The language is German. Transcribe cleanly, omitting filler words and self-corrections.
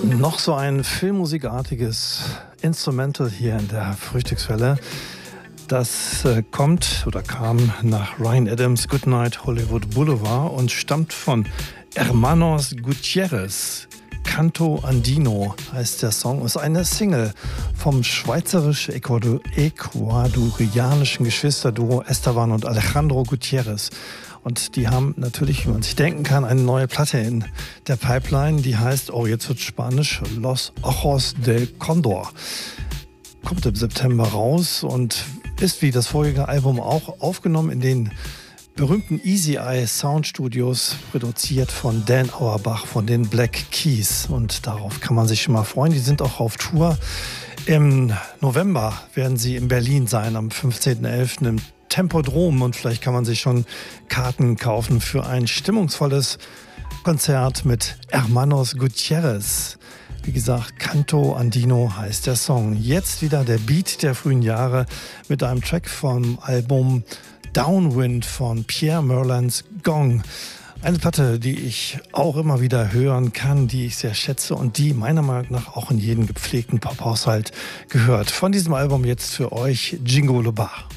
Noch so ein filmmusikartiges Instrumental hier in der Frühstückswelle. Das kommt oder kam nach Ryan Adams' Goodnight Hollywood Boulevard und stammt von Hermanos Gutierrez. Canto Andino heißt der Song, ist eine Single vom schweizerisch-ecuadorianischen Geschwisterduo Esteban und Alejandro Gutierrez. Und die haben natürlich, wie man sich denken kann, eine neue Platte in der Pipeline, die heißt, oh jetzt wird Spanisch, Los Ojos del Condor. Kommt im September raus und ist wie das vorige Album auch aufgenommen in den berühmten Easy Eye Sound Studios, produziert von Dan Auerbach von den Black Keys. Und darauf kann man sich schon mal freuen. Die sind auch auf Tour. Im November werden sie in Berlin sein, am 15.11. im Tempodrom. Und vielleicht kann man sich schon Karten kaufen für ein stimmungsvolles Konzert mit Hermanos Gutierrez. Wie gesagt, Canto Andino heißt der Song. Jetzt wieder der Beat der frühen Jahre mit einem Track vom Album Downwind von Pierre Merlins Gong. Eine Platte, die ich auch immer wieder hören kann, die ich sehr schätze und die meiner Meinung nach auch in jeden gepflegten Pop-Haushalt gehört. Von diesem Album jetzt für euch Jingo Lobar.